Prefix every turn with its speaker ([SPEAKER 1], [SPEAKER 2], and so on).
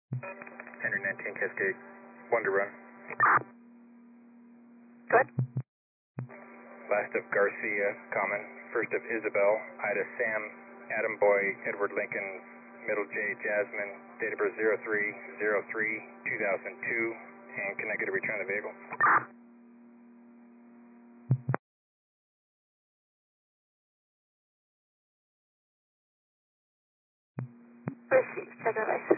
[SPEAKER 1] 119 Cascade, 1 to run.
[SPEAKER 2] Good.
[SPEAKER 1] Last of Garcia, common. First of Isabel, Ida Sam, Adam Boy, Edward Lincoln, Middle J Jasmine, date of birth 03/03/2002, and connected to return the vehicle.
[SPEAKER 2] Received. Check device.